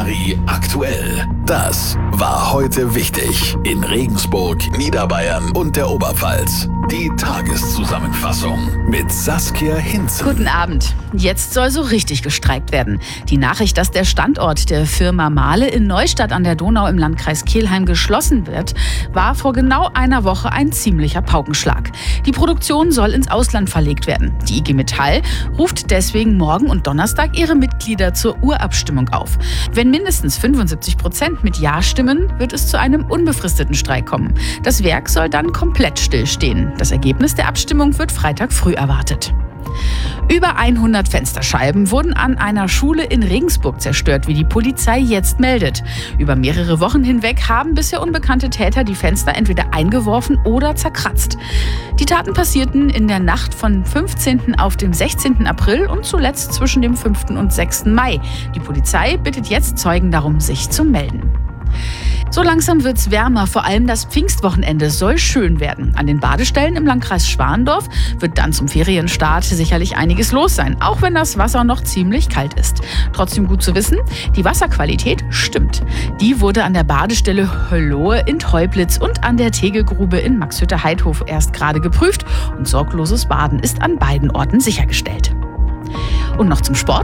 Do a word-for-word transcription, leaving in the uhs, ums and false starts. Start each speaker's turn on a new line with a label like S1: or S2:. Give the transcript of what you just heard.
S1: Rheinland-Marie aktuell. Das war heute wichtig in Regensburg, Niederbayern und der Oberpfalz. Die Tageszusammenfassung mit Saskia Hinzen.
S2: Guten Abend. Jetzt soll so richtig gestreikt werden. Die Nachricht, dass der Standort der Firma Mahle in Neustadt an der Donau im Landkreis Kelheim geschlossen wird, war vor genau einer Woche ein ziemlicher Paukenschlag. Die Produktion soll ins Ausland verlegt werden. Die I G Metall ruft deswegen morgen und Donnerstag ihre Mitglieder zur Urabstimmung auf. Wenn mindestens fünfundsiebzig Prozent mit Ja stimmen, wird es zu einem unbefristeten Streik kommen. Das Werk soll dann komplett stillstehen. Das Ergebnis der Abstimmung wird Freitag früh erwartet. Über hundert Fensterscheiben wurden an einer Schule in Regensburg zerstört, wie die Polizei jetzt meldet. Über mehrere Wochen hinweg haben bisher unbekannte Täter die Fenster entweder eingeworfen oder zerkratzt. Die Taten passierten in der Nacht von fünfzehnten auf den sechzehnten April und zuletzt zwischen dem fünften und sechsten Mai. Die Polizei bittet jetzt Zeugen darum, sich zu melden. So langsam wird's wärmer, vor allem das Pfingstwochenende soll schön werden. An den Badestellen im Landkreis Schwandorf wird dann zum Ferienstart sicherlich einiges los sein, auch wenn das Wasser noch ziemlich kalt ist. Trotzdem gut zu wissen, die Wasserqualität stimmt. Die wurde an der Badestelle Höllohe in Teublitz und an der Tegelgrube in Maxhütte-Heidhof erst gerade geprüft und sorgloses Baden ist an beiden Orten sichergestellt. Und noch zum Sport.